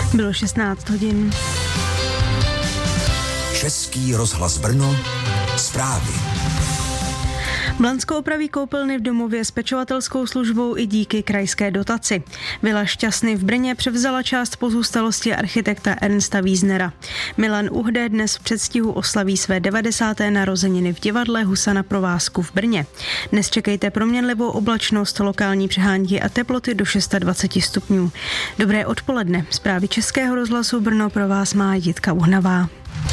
Bylo 16 hodin. Český rozhlas Brno, zprávy. Blansko opraví koupelny v domově s pečovatelskou službou i díky krajské dotaci. Vila Šťastny v Brně převzala část pozůstalosti architekta Ernsta Wiesnera. Milan Uhde dnes v předstihu oslaví své 90. narozeniny v divadle Husa na provázku v Brně. Dnes čekejte proměnlivou oblačnost, lokální přehánky a teploty do 26 stupňů. Dobré odpoledne. Zprávy Českého rozhlasu Brno pro vás má Jitka Uhnavá.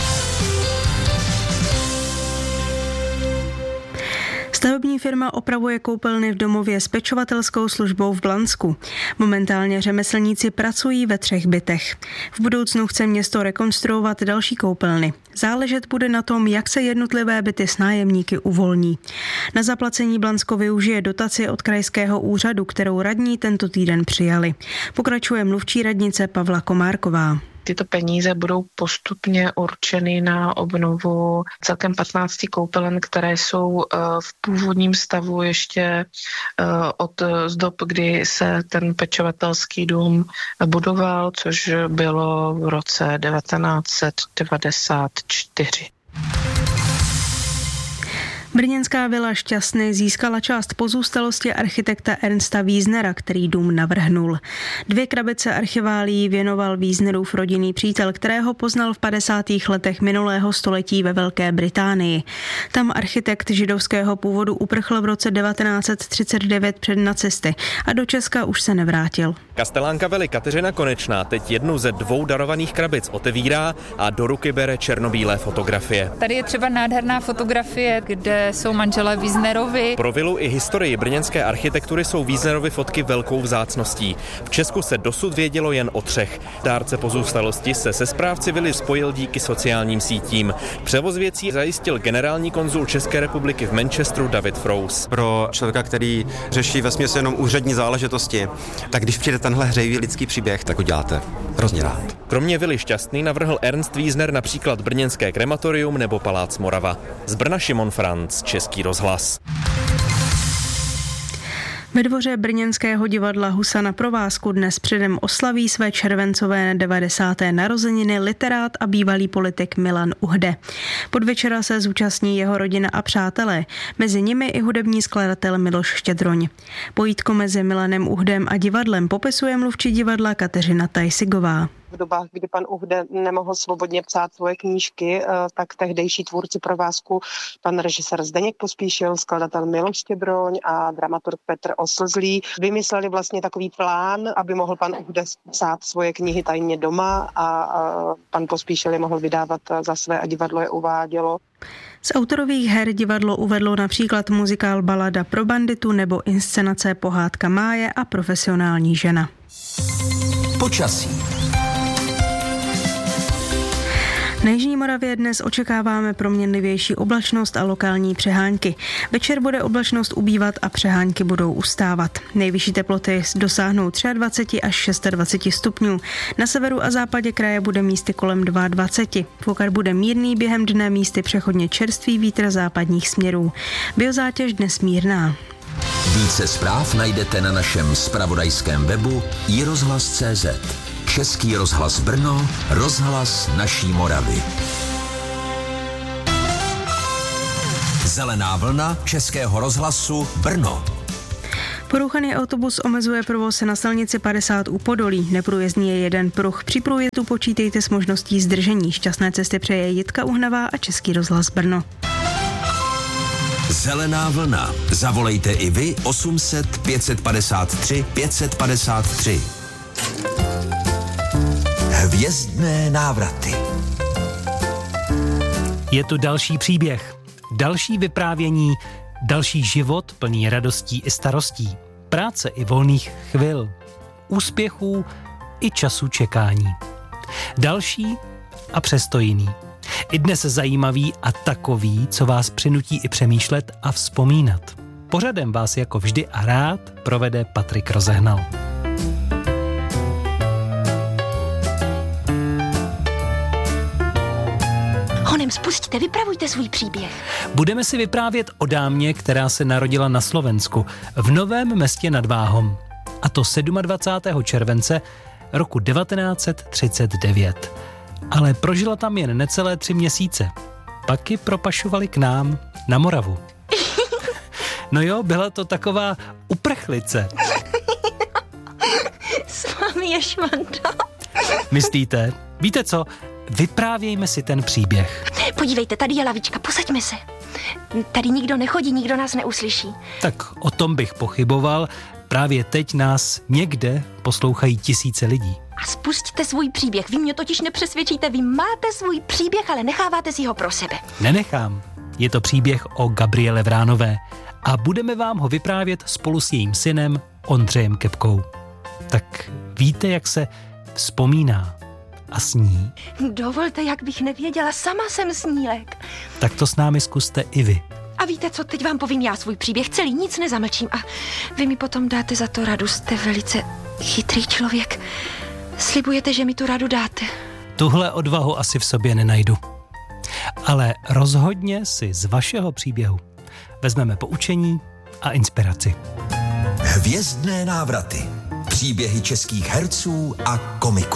Stavební firma opravuje koupelny v domově s pečovatelskou službou v Blansku. Momentálně řemeslníci pracují ve 3 bytech. V budoucnu chce město rekonstruovat další koupelny. Záležet bude na tom, jak se jednotlivé byty s nájemníky uvolní. Na zaplacení Blansko využije dotaci od krajského úřadu, kterou radní tento týden přijali. Pokračuje mluvčí radnice Pavla Komárková. Tyto peníze budou postupně určeny na obnovu celkem 15 koupelen, které jsou v původním stavu ještě z dob, kdy se ten pečovatelský dům budoval, což bylo v roce 1994. Brněnská vila Šťastny získala část pozůstalosti architekta Ernsta Wiesnera, který dům navrhnul. 2 krabice archiválií věnoval Wiesnerův rodinný přítel, kterého poznal v 50. letech minulého století ve Velké Británii. Tam architekt židovského původu uprchl v roce 1939 před nacisty a do Česka už se nevrátil. Kastelánka vily Kateřina Konečná teď jednu ze 2 darovaných krabic otevírá a do ruky bere černobílé fotografie. Tady je třeba nádherná fotografie, kde jsou manželé Wiesnerovi. Pro vilu i historii brněnské architektury jsou Wiesnerovy fotky velkou vzácností. V Česku se dosud vědělo jen o 3. Dárce pozůstalosti se správci vily spojil díky sociálním sítím. Převoz věcí zajistil generální konzul České republiky v Manchesteru David Frous. Pro člověka, který řeší vesměs jenom úřední záležitosti, tak když přijde tenhle hřejivý lidský příběh, tak ho děláte hrozně rád. Kromě vily Šťastný navrhl Ernst Wiesner například brněnské krematorium nebo palác Morava. Z Brna Šimon Franc, Český rozhlas. Ve dvoře brněnského divadla Husa na provázku dnes předem oslaví své červencové 90. narozeniny literát a bývalý politik Milan Uhde. Podvečera se zúčastní jeho rodina a přátelé, mezi nimi i hudební skladatel Miloš Štědroň. Pojítko mezi Milanem Uhdem a divadlem popisuje mluvčí divadla Kateřina Tajsigová. V dobách, kdy pan Uhde nemohl svobodně psát svoje knížky, tak tehdejší tvůrci provázku, pan režisér Zdeněk Pospíšil, skladatel Miloš Štědroň a dramaturg Petr Oslzlý, vymysleli vlastně takový plán, aby mohl pan Uhde psát svoje knihy tajně doma a pan Pospíšil je mohl vydávat za své a divadlo je uvádělo. Z autorových her divadlo uvedlo například muzikál Balada pro banditu nebo inscenace Pohádka Máje a Profesionální žena. Počasí. Na jižní Moravě dnes očekáváme proměnlivější oblačnost a lokální přehánky. Večer bude oblačnost ubývat a přehánky budou ustávat. Nejvyšší teploty dosáhnou 23 až 26 stupňů. Na severu a západě kraje bude místy kolem 22. Fokar bude mírný, během dne místy přechodně čerstvý vítr západních směrů. Biozátěž dnes mírná. Více zpráv najdete na našem zpravodajském webu iRozhlas.cz. Český rozhlas Brno, rozhlas naší Moravy. Zelená vlna Českého rozhlasu Brno. Porouchaný autobus omezuje provoz na silnici 50 u Podolí. Neprůjezdný je jeden pruh. Při průjezdu počítejte s možností zdržení. Šťastné cesty přeje Jitka Uhnavá a Český rozhlas Brno. Zelená vlna. Zavolejte i vy 800 553 553. Hvězdné návraty. Je to další příběh, další vyprávění, další život plný radostí i starostí, práce i volných chvil, úspěchů i času čekání. Další a přesto jiný. I dnes zajímavý a takový, co vás přinutí i přemýšlet a vzpomínat. Pořadem vás jako vždy a rád provede Patrik Rozehnal. Honem, spustíte, vypravujte svůj příběh. Budeme si vyprávět o dámě, která se narodila na Slovensku, v Novém Městě nad Váhom. A to 27. července roku 1939. Ale prožila tam jen necelé 3 měsíce. Pak ji propašovali k nám na Moravu. No jo, byla to taková uprchlice. S vámi je švanda. Myslíte? Víte co? Vyprávějme si ten příběh. Podívejte, tady je lavička, posaďme se. Tady nikdo nechodí, nikdo nás neuslyší. Tak o tom bych pochyboval. Právě teď nás někde poslouchají tisíce lidí. A spusťte svůj příběh. Vy mě totiž nepřesvědčíte, vy máte svůj příběh, ale necháváte si ho pro sebe. Nenechám. Je to příběh o Gabriele Vránové a budeme vám ho vyprávět spolu s jejím synem Ondřejem Kepkou. Tak víte, jak se vzpomíná a sní? Dovolte, jak bych nevěděla, sama jsem snílek. Tak to s námi zkuste i vy. A víte co, teď vám povím já svůj příběh celý, nic nezamlčím a vy mi potom dáte za to radu, jste velice chytrý člověk. Slibujete, že mi tu radu dáte? Tuhle odvahu asi v sobě nenajdu. Ale rozhodně si z vašeho příběhu vezmeme poučení a inspiraci. Hvězdné návraty. Příběhy českých herců a komiků.